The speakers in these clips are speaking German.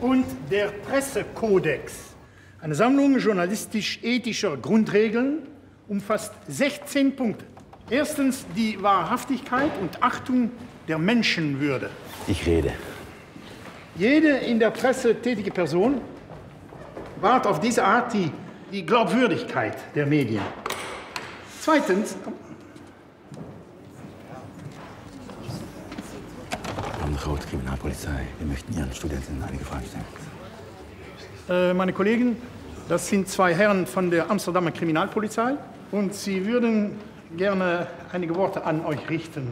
und der Pressekodex. Eine Sammlung journalistisch-ethischer Grundregeln umfasst 16 Punkte. Erstens die Wahrhaftigkeit und Achtung der Menschenwürde. Ich rede. Jede in der Presse tätige Person wahrt auf diese Art die Glaubwürdigkeit der Medien. Zweitens... Von der Grote Kriminalpolizei. Wir möchten Ihren Studenten einige Fragen stellen. Meine Kollegen, das sind zwei Herren von der Amsterdamer Kriminalpolizei und sie würden gerne einige Worte an euch richten.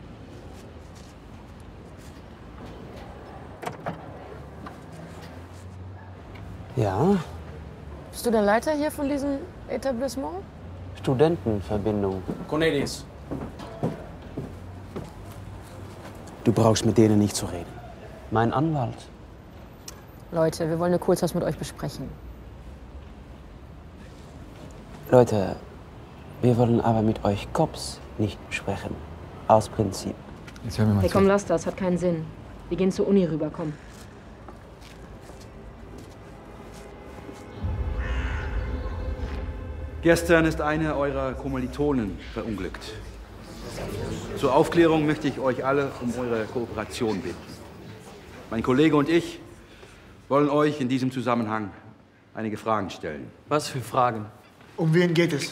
Ja, Bist du der Leiter hier von diesem Etablissement? Studentenverbindung. Cornelius. Du brauchst mit denen nicht zu reden. Mein Anwalt. Leute, wir wollen nur kurz was mit euch besprechen. Leute, wir wollen aber mit euch Cops nicht sprechen. Aus Prinzip. Jetzt hören wir mal Hey, zu. komm, lass das, hat keinen Sinn. Wir gehen zur Uni rüber, komm. Gestern ist einer eurer Kommilitonen verunglückt. Zur Aufklärung möchte ich euch alle um eure Kooperation bitten. Mein Kollege und ich wollen euch in diesem Zusammenhang einige Fragen stellen. Was für Fragen? Um wen geht es?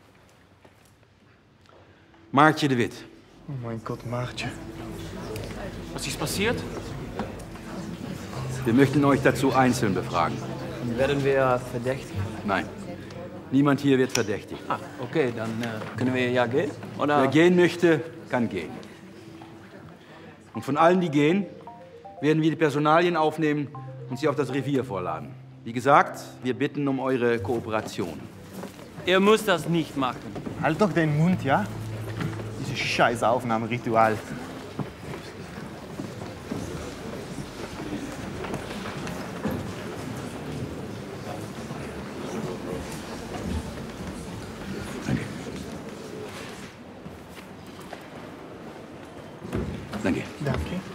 Maartje de Wit. Oh mein Gott, Maartje. Was ist passiert? Wir möchten euch dazu einzeln befragen. Werden wir verdächtigt? Nein, niemand hier wird verdächtigt. Ah, okay, dann können wir ja gehen, oder? Wer gehen möchte, kann gehen. Und von allen, die gehen, werden wir die Personalien aufnehmen und sie auf das Revier vorladen. Wie gesagt, wir bitten um eure Kooperation. Ihr müsst das nicht machen. Halt doch den Mund, ja? Dieses scheiß Aufnahmeritual. Danke. Danke.